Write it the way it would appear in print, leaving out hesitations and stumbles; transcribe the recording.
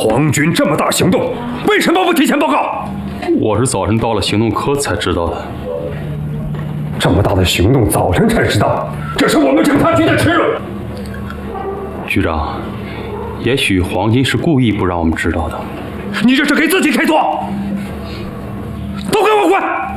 皇军这么大行动，为什么不提前报告？ 我是早晨到了行动科才知道的。 这么大的行动，早晨才知道，这是我们警察局的耻辱。 局长，也许黄金是故意不让我们知道的。 你这是给自己开脱！都给我滚！